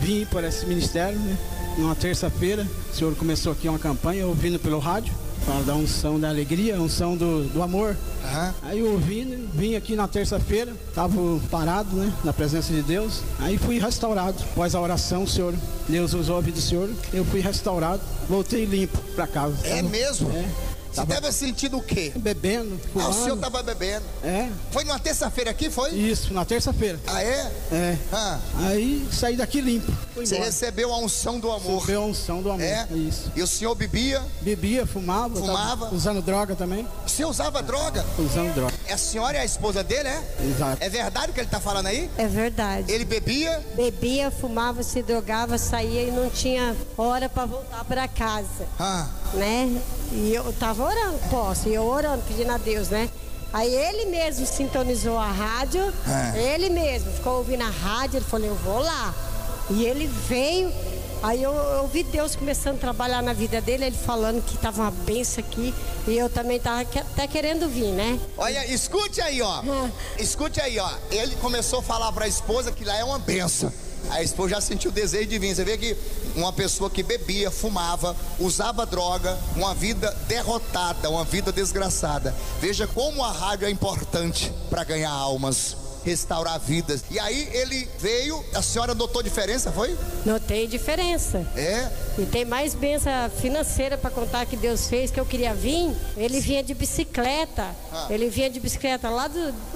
vim para esse ministério, né? Numa terça-feira, o senhor começou aqui uma campanha, ouvindo pelo rádio, para dar unção da alegria, unção do amor. Aí eu vim aqui na terça-feira, estava parado, né, na presença de Deus. Aí fui restaurado. Após a oração, o senhor, Deus usou a vida do senhor, eu fui restaurado, voltei limpo para casa. É mesmo? É. Você deve sentir o quê? Bebendo, fumando. O senhor estava bebendo. É. Foi numa terça-feira aqui, foi? Isso, na terça-feira. Ah, é? É. Aí saí daqui limpo. Você recebeu a unção do amor. Recebeu a unção do amor. É? Isso. E o senhor bebia? Bebia, fumava. Usando droga também. Você usava droga? Usando droga. A senhora é a esposa dele, é? Exato. É verdade o que ele está falando aí? É verdade. Ele bebia? Bebia, fumava, se drogava, saía e não tinha hora para voltar para casa. Né? E eu tava orando, e eu orando, pedindo a Deus, né? Aí ele mesmo sintonizou a rádio, ele mesmo ficou ouvindo a rádio, ele falou, eu vou lá. E ele veio, aí eu ouvi Deus começando a trabalhar na vida dele, ele falando que tava uma benção aqui, e eu também tava até querendo vir, né? Olha, escute aí, ó. Escute aí, ó. Ele começou a falar pra esposa que lá é uma benção. A esposa já sentiu o desejo de vir. Você vê que uma pessoa que bebia, fumava, usava droga, uma vida derrotada, uma vida desgraçada. Veja como a rádio é importante para ganhar almas, restaurar vidas. E aí ele veio, a senhora notou diferença, foi? Notei diferença. É? E tem mais bênção financeira para contar que Deus fez, que eu queria vir. Ele vinha de bicicleta. Ele vinha de bicicleta lá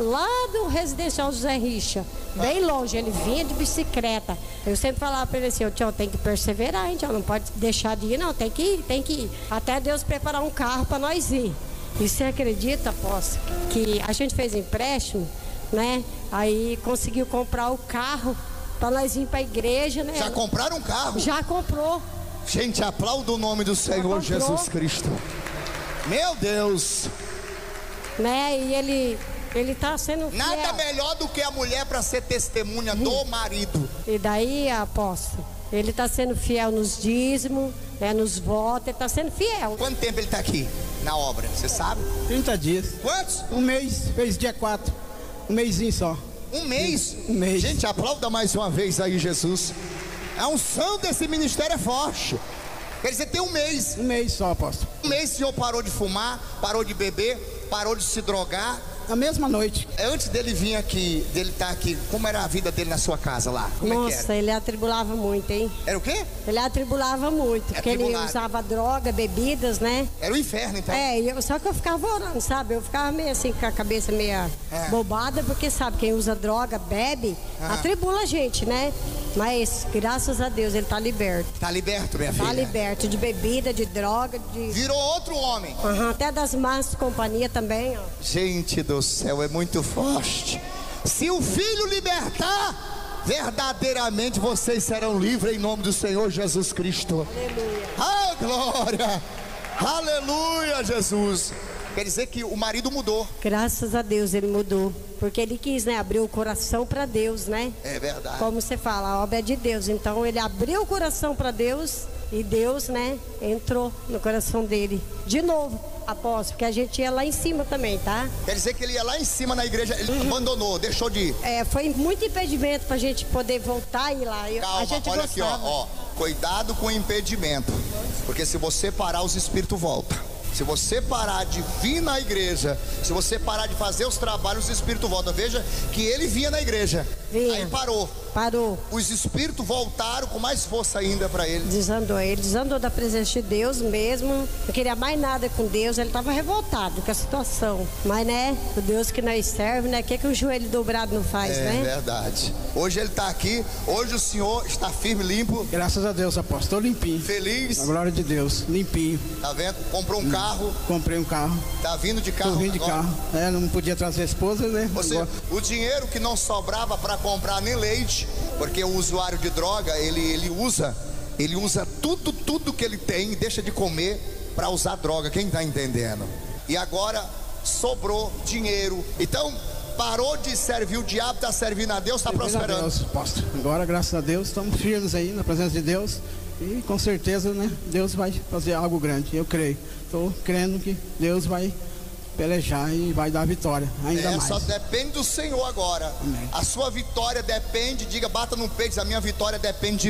do residencial José Richa. Bem longe, ele vinha de bicicleta. Eu sempre falava para ele assim, tio, tem que perseverar, hein, tio, não pode deixar de ir, não, tem que ir. Até Deus preparar um carro para nós ir. E você acredita, apóstolo, que a gente fez empréstimo, né? Aí conseguiu comprar o carro para nós ir para a igreja, né? Já compraram um carro? Já comprou. Gente, aplauda o nome do Senhor Jesus Cristo. Meu Deus. Né? E ele tá sendo fiel. Nada melhor do que a mulher para ser testemunha do marido. E daí, apóstolo, ele tá sendo fiel nos dízimos, né, nos votos, ele tá sendo fiel. Quanto tempo ele tá aqui na obra, você sabe? 30 dias. Quantos? Um mês, fez dia 4. Um mêsinho só. Um mês? Um mês. Gente, aplauda mais uma vez aí, Jesus. A unção desse ministério é forte. Quer dizer, tem um mês. Um mês só, apóstolo. Um mês o senhor parou de fumar, parou de beber, parou de se drogar. Na mesma noite. Antes dele vir aqui, dele estar aqui, como era a vida dele na sua casa lá? Como Nossa, é que era? ele atribulava muito, hein? Era o quê? Ele atribulava muito, porque ele usava droga, bebidas, né? Era o inferno, então? Só que eu ficava orando, sabe? Eu ficava meio assim, com a cabeça meio bobada, porque sabe, quem usa droga, bebe, atribula a gente, né? Mas, graças a Deus, ele tá liberto. Tá liberto, minha filha? Tá liberto de bebida, de droga, de... Virou outro homem. Até das más companhia também, ó. Gente do céu, é muito forte. Se o Filho libertar, verdadeiramente vocês serão livres em nome do Senhor Jesus Cristo. Aleluia. Ah, glória! Aleluia, Jesus. Quer dizer que o marido mudou. Graças a Deus ele mudou. Porque ele quis, né? Abrir o coração para Deus, né? É verdade. Como você fala, a obra é de Deus. Então ele abriu o coração para Deus e Deus, né? Entrou no coração dele. De novo, apóstolo, porque a gente ia lá em cima também, tá? Quer dizer que ele ia lá em cima na igreja, ele abandonou, deixou de ir. Foi muito impedimento pra gente poder voltar e ir lá. Calma, a gente olha gostava. aqui, ó. Cuidado com o impedimento. Porque se você parar, os espíritos voltam. Se você parar de vir na igreja, se você parar de fazer os trabalhos, os espíritos voltam. Veja que ele vinha na igreja. Vinha. Aí parou. Os espíritos voltaram com mais força ainda para ele. Ele desandou da presença de Deus mesmo. Não queria mais nada com Deus. Ele estava revoltado com a situação. Mas, né, o Deus que nós servemos, né, o que o joelho dobrado não faz, né? É verdade. Hoje ele está aqui. Hoje o senhor está firme, limpo. Graças a Deus, apóstolo. Estou limpinho. Feliz. A glória de Deus. Limpinho. Tá vendo? Comprou um carro. Comprei um carro. Tá vindo de carro. Tô vindo de agora. carro. Não podia trazer a esposa, né? Ou seja, o dinheiro que não sobrava para comprar nem leite, porque o usuário de droga, ele usa tudo que ele tem e deixa de comer para usar droga. Quem tá entendendo? E agora sobrou dinheiro. Então parou de servir o diabo, está servindo a Deus, está prosperando. A Deus, apóstolo. Agora, graças a Deus, estamos firmes aí na presença de Deus. E com certeza, né, Deus vai fazer algo grande, eu creio. Estou crendo que Deus vai pelejar e vai dar vitória, ainda mais. Só depende do Senhor agora. Amém. A sua vitória depende, bata no peito, a minha vitória depende de